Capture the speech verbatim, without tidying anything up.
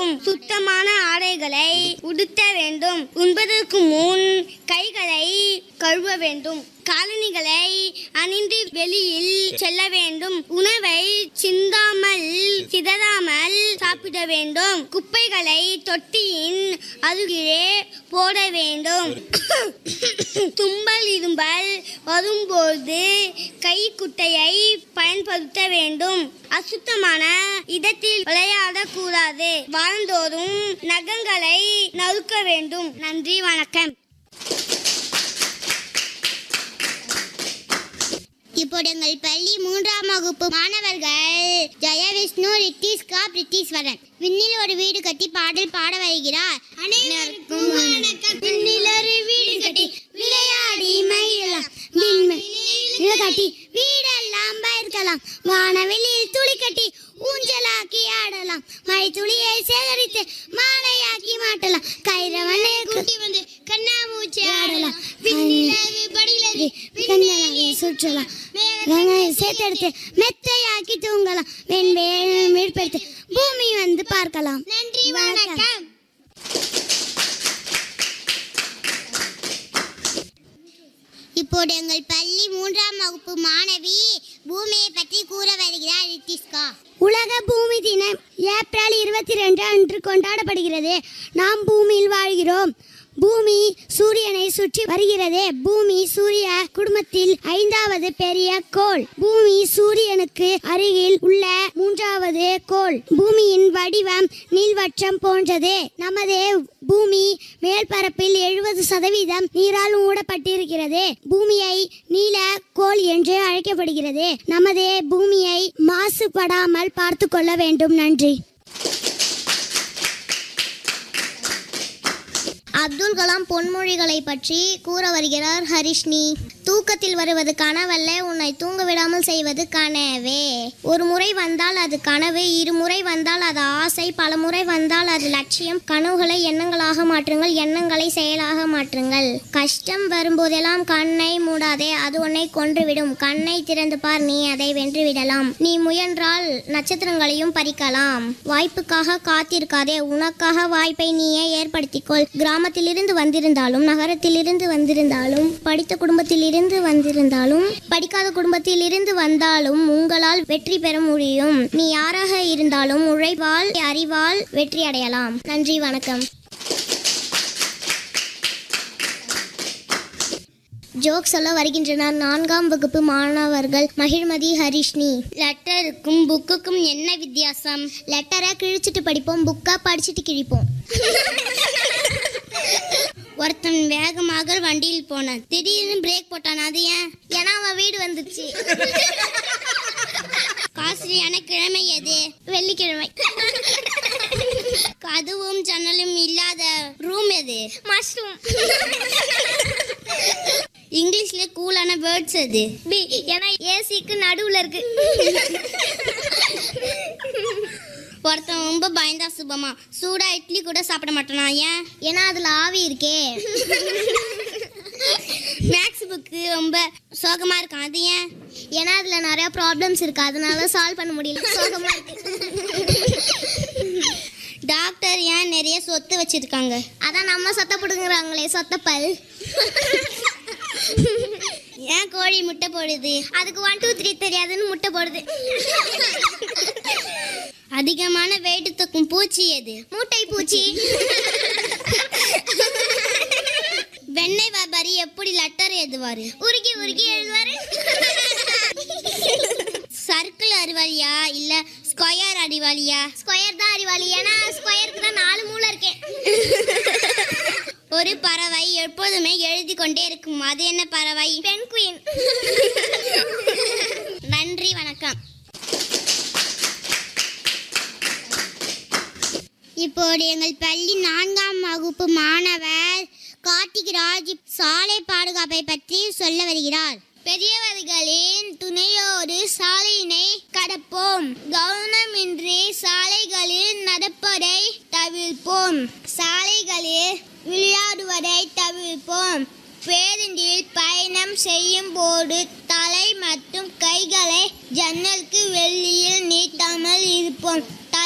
வேண்டும். சுத்தமான ஆடைகளை உடுத்த வேண்டும். உண்பதற்கு முன் கைகளை கழுவ வேண்டும். காலணிகளை அணிந்து வெளியில் செல்ல வேண்டும். உணவை சிந்தாமல் சிதறாமல் சாப்பிட வேண்டும். குப்பைகளை தொட்டியின் அருகிலே போட வேண்டும். தும்பல் இரும்பல் வரும்போது கைக்குட்டையை பயன்படுத்த வேண்டும். அசுத்தமான இடத்தில் விளையாடக்கூடாது. வாழ்ந்தோறும் நகங்களை நறுக்க வேண்டும். நன்றி, வணக்கம். இப்போது எங்கள் பள்ளி மூன்றாம் வகுப்பு மாணவர்கள் ஜெயவிஷ்ணு, ரித்திஸ்கா, பிரித்திஸ்வரன் விண்ணில் ஒரு வீடு கட்டி பாடல் பாட வருகிறார். அனைவருக்கும் வணக்கம். விண்ணில் ஒரு வீடு கட்டி விளையாடி மகிழலாம். கட்டி வீடெல்லாம் பயிர்க்கலாம். வானவெளியில் துளி கட்டி ஊஞ்சலாக்கி ஆடலாம். மழை துளியை சேகரித்து மாலையாக்கி மாட்டலாம். கைரவனை கூட்டி வந்து கண்ணாமூச்சி ஆடலாம். சுற்றலாம். சேர்த்தெடுத்து மெத்தையாக்கி தூங்கலாம். வெண்பெடுத்து பூமி வந்து பார்க்கலாம். நன்றி, வணக்கம். இப்போது எங்கள் பள்ளி மூன்றாம் வகுப்பு மாணவி பூமியை பற்றி கூற வருகிறார் ரித்திஸ்கா. உலக பூமி தினம் ஏப்ரல் இருபத்தி ரெண்டு அன்று கொண்டாடப்படுகிறது. நாம் பூமியில் வாழ்கிறோம். பூமி சூரியனை சுற்றி வருகிறது. பூமி சூரிய குடும்பத்தில் ஐந்தாவது பெரிய கோள். பூமி சூரியனுக்கு அருகில் உள்ள மூன்றாவது கோள். பூமியின் வடிவம் நீள்வட்டம் போன்றது. நமது பூமி மேல்பரப்பில் எழுபது சதவீதம் நீரால் மூடப்பட்டிருக்கிறது. பூமியை நீல கோள் என்று அழைக்கப்படுகிறது. நமது பூமியை மாசுபடாமல் பார்த்து கொள்ள வேண்டும். நன்றி. அப்துல் கலாம் பொன்மொழிகளை பற்றி கூற வருகிறார் ஹரிஷ்னி. தூக்கத்தில் வருவது கனவல்ல, உன்னை தூங்க விடாமல் செய்வது கனவே. ஒரு முறை வந்தால் அது கனவு, இருமுறை வந்தால் அது ஆசை, பல முறை வந்தால் அது லட்சியம். கனவுகளை எண்ணங்களாக மாற்றுங்கள், எண்ணங்களை செயலாக மாற்றுங்கள். கஷ்டம் வரும்போதெல்லாம் கண்ணை மூடாதே, அது உன்னை கொன்றுவிடும். கண்ணை திறந்து பார், நீ அதை வென்று விடலாம். நீ முயன்றால் நட்சத்திரங்களையும் பறிக்கலாம். வாய்ப்புக்காக காத்திருக்காதே, உனக்காக வாய்ப்பை நீயே ஏற்படுத்திக்கொள். கிராமத்திலிருந்து வந்திருந்தாலும் நகரத்திலிருந்து வந்திருந்தாலும் படித்த குடும்பத்தில் இருந்து வந்திருந்தாலும் படிக்காத குடும்பத்தில் இருந்து வந்தாலும் உங்களால் வெற்றி பெற முடியும். நீ யாராக இருந்தாலும் உழைப்பால் அறிவால் வெற்றி அடையலாம். நன்றி, வணக்கம். ஜோக் சொல்ல வருகின்றனர் நான்காம் வகுப்பு மாணவர்கள் மகிழ்மதி, ஹரிஷ்னி. லெட்டருக்கும் புக்குக்கும் என்ன வித்தியாசம்? லெட்டரை கிழிச்சிட்டு படிப்போம், புக்கா படிச்சுட்டு கிழிப்போம். ஒருத்தன் வேகமாக வண்டியில் போனான். திடீர்னு பிரேக் போட்டான். அது ஏன்? ஏன்னா அவன் வீடு வந்துச்சு. காஸ்ட்லியான கிழமை எது? வெள்ளிக்கிழமை. கதவும் ஜன்னலும் இல்லாத ரூம் எது? மஷ்ரூம். இங்கிலீஷ்ல கூலான வேர்ட்ஸ் எது? பி. ஏன்னா ஏசிக்கு நடுவுல இருக்கு. ஒருத்தன் ரொம்ப பயந்தா சுபமா சூடா இட்லி கூட சாப்பிட மாட்டானா? ஏன்? ஏன்னா அதுல ஆவி இருக்கே. மேக்ஸ் புக்கு ரொம்ப சோகமா இருக்கான். அது ஏன்? ஏன்னா அதுல நிறைய ப்ராப்ளம்ஸ் இருக்கு, அதனால சால்வ் பண்ண முடியல, சோகமா இருக்கு. டாக்டர் ஏன் நிறைய சொத்து வச்சிருக்காங்க? அதான் நம்ம சொத்த பிடுங்குறாங்களே, சொத்தப்பல். ஏன் கோழி முட்டை போடுது? அதுக்கு ஒன் டூ த்ரீ தெரியாதுன்னு முட்டை போடுது. அதிகமான வெயிட் தூக்கும் பூச்சி எது? மூட்டை பூச்சி. வெண்ணெய் வியாபாரி எப்படி லெட்டர் எழுதுவாரு? உருகி உருகி எழுதுவாரு. சர்க்கிள் அறிவாளியா இல்ல ஸ்கொயர் அறிவாளியா? ஸ்கொயர் தான் அறிவாளி, ஏன்னா ஸ்கொயருக்கு தான் நாலு மூளை இருக்கேன். ஒரு பறவை எப்போதுமே எழுதி கொண்டே இருக்கும். அது என்ன பறவை? பென்குயின். நன்றி, வணக்கம். இப்போது எங்கள் பள்ளி நான்காம் வகுப்பு மாணவர் கார்த்திக்ராஜ் சாலை பாதுகாப்பை பற்றி சொல்ல வருகிறார். பெரியவர்களின் துணையோடு சாலையினை கடப்போம். கவனமின்றி சாலைகளில் நடப்பதை தவிர்ப்போம். சாலைகளில் விளையாடுவதை தவிர்ப்போம். பேருந்தில் பயணம் செய்யும் போது தலை மற்றும் கைகளை ஜன்னலுக்கு வெளியில் நீட்டாமல் இருப்போம்.